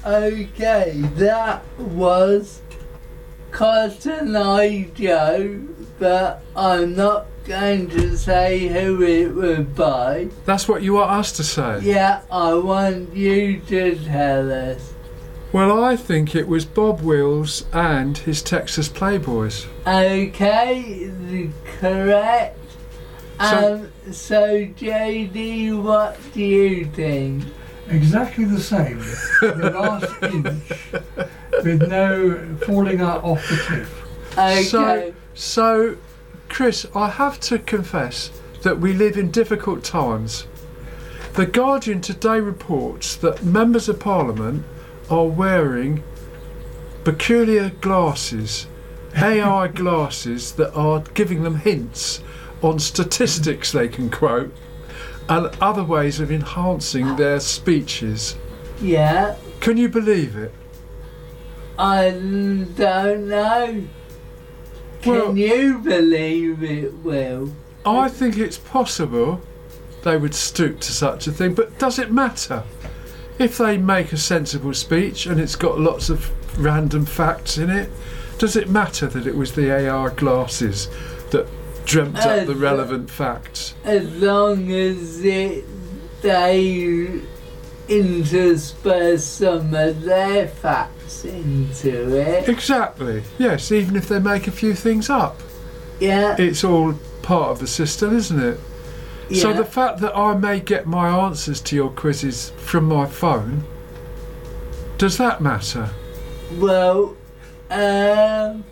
Okay, that was Cotton Eye Joe, but I'm not going to say who it was by. That's what you want us to say? Yeah, I want you to tell us. Well, I think it was Bob Wills and his Texas Playboys. Okay, correct. So JD, what do you think? Exactly the same. The last inch with no falling out off the cliff. Okay. So, Chris, I have to confess that we live in difficult times. The Guardian today reports that members of Parliament are wearing peculiar glasses, AI glasses that are giving them hints on statistics they can quote and other ways of enhancing their speeches. Yeah. Can you believe it? I don't know. Can you believe it, Will? I think it's possible they would stoop to such a thing, but does it matter? If they make a sensible speech and it's got lots of random facts in it, does it matter that it was the AR glasses that dreamt up the relevant facts? As long as they intersperse some of their facts into it. Exactly, yes, even if they make a few things up. Yeah. It's all part of the system, isn't it? Yeah. So the fact that I may get my answers to your quizzes from my phone, does that matter? Well, I'm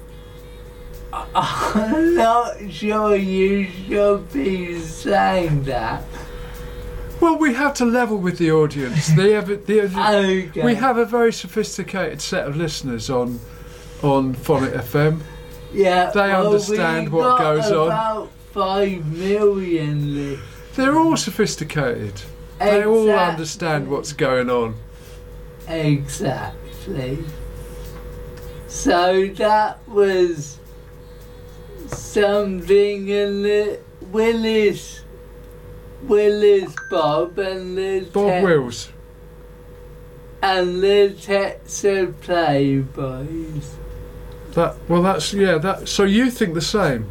not sure you should be saying that. Well, we have to level with the audience. Okay. We have a very sophisticated set of listeners on Phonic FM. Yeah, They understand what goes on. About 5 million. They're all sophisticated. They all understand what's going on. Exactly. So that was something in the Willis Bob and the Bob Wills. and the Texas Playboys. So you think the same?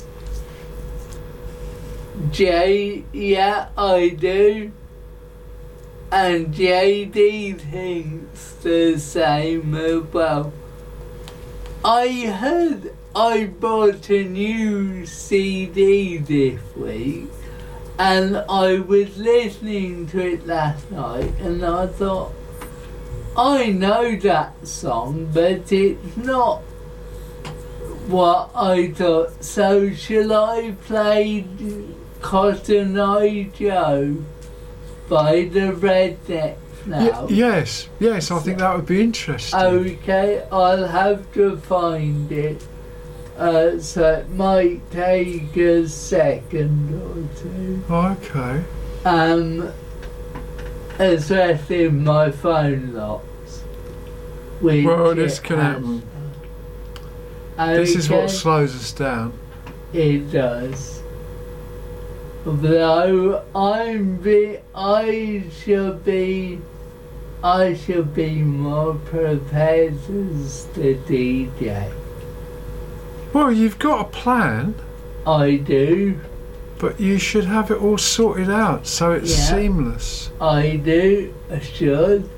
Yeah, I do. And JD thinks the same as well. I heard I bought a new CD this week and I was listening to it last night and I thought, I know that song, but it's not what I thought. So shall I play Cotton Eye Joe by the Rednecks now? Yes, I think that would be interesting. Okay, I'll have to find it. So it might take a second or two. Okay. Especially if my phone locks. Well, this can happen. This is what slows us down. It does. Though I should be more prepared as the DJ. Well, you've got a plan, I do. but you should have it all sorted out so it's seamless. I do. I should.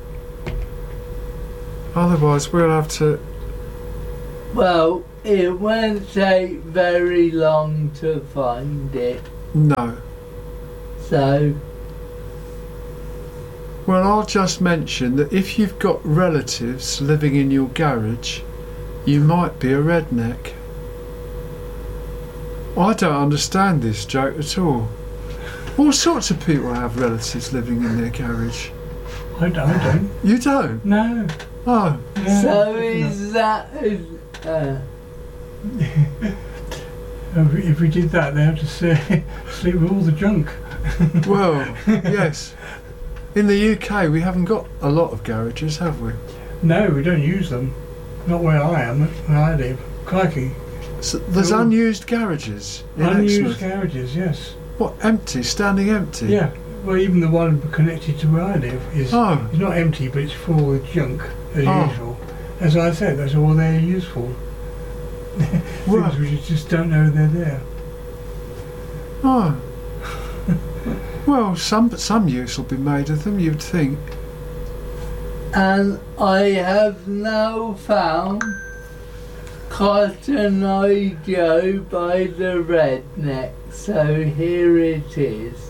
Otherwise, we'll have to. Well, it won't take very long to find it. No. So. Well, I'll just mention that if you've got relatives living in your garage, you might be a redneck. I don't understand this joke at all. All sorts of people have relatives living in their garage. I don't. You don't? No. Oh. Yeah. So is that... If we did that, they have to sleep with all the junk. Well, yes. In the UK, we haven't got a lot of garages, have we? No, we don't use them. Not where I am, where I live. Crikey. So there's unused garages in Unused Exmouth. garages, yes. What, empty? Standing empty? Yeah. Well, even the one connected to where I live is Oh. it's not empty, but it's full with junk as Oh. usual. As I said, that's all they're used for. Well. Things which you just don't know they're there. Oh. Well, some use will be made of them, you'd think. And I have now found Cotton Eye Joe by the Redneck, so here it is.